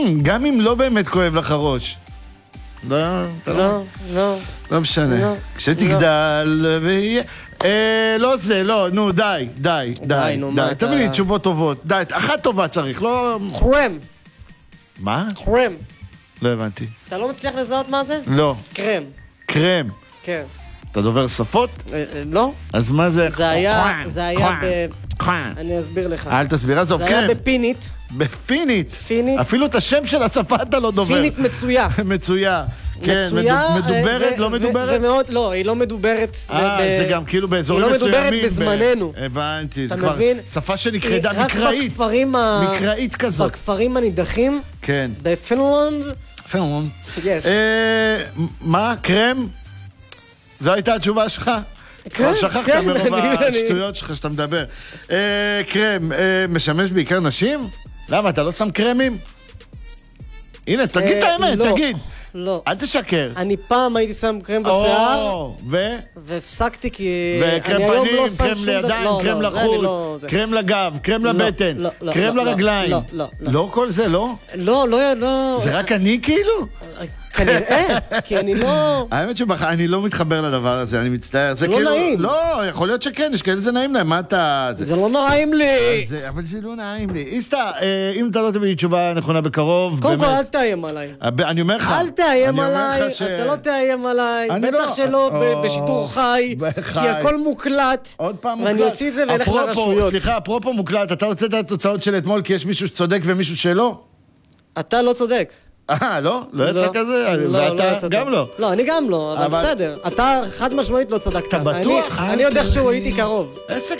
גם אם לא באמת כואב לך הראש. לא משנה. כשתגדל ויהיה... לא זה, לא, נו, די. תביא לי תשובות טובות. די, אחת טובה צריך, לא... חרם. מה? חרם. לא הבנתי. אתה לא מצליח לזהות מה זה? לא. קרם. קרם. כן. אתה דובר שפות? לא. אז מה זה? זה היה ב... אני אסביר לך. אל תסביר, אז זה היה בפינית. בפינית? פינית. אפילו את השם של השפה אתה לא דובר. פינית מצויה. מצויה. כן, מדוברת, לא מדוברת? ומאוד, לא, היא לא מדוברת. זה גם כאילו באזורים מסוימים. היא לא מדוברת בזמננו. הבנתי, אתה זה כבר מבין? שפה שנכחדה מקראית. מקראית כזאת. בכפרים הנידחים. כן. בפינלנד. פינלנד. יס. מה? קרם? זו הייתה התשובה שלך? כבר שכחת מרוב השטויות שלך שאתה מדבר. קרם, משמש בעיקר נשים? למה, אתה לא שם קרמים? הנה, תגיד את האמת, תגיד. לא. אל תשקר. אני פעם הייתי שם קרם בשיער. והפסקתי כי... וקרם פנים, קרם לידיים, קרם לחוט, קרם לגב, קרם לבטן, קרם לרגליים. לא. לא כל זה, לא? לא. זה רק אני כאילו? כנראה, כי אני לא... האמת שאני לא מתחבר לדבר הזה, אני מצטער. זה לא נעים. לא, יכול להיות שכן, יש כאלה זה נעים להם, מה אתה... זה לא נעים לי. אבל זה לא נעים לי. איסטה, אם אתה לא תביא לי תשובה נכונה בקרוב... קודם כל, אל תאיים עליי. אני אומר לך. אל תאיים עליי, אתה לא תאיים עליי. בטח שלא בשידור חי, כי הכל מוקלט. עוד פעם מוקלט. ואני אוציא את זה ואלך לרשויות. סליחה, אפרופו מוקלט, אתה הוצאת את התוצאות של אתמול כי יש מישהו שצודק ומישהו שלא? אתה לא צודק. לא? לא יצא כזה? ואתה גם לא? לא, אני גם לא, אבל בסדר. אתה חד משמעית לא צדקת. אתה בטוח? אני יודע שהוא הייתי קרוב. איזה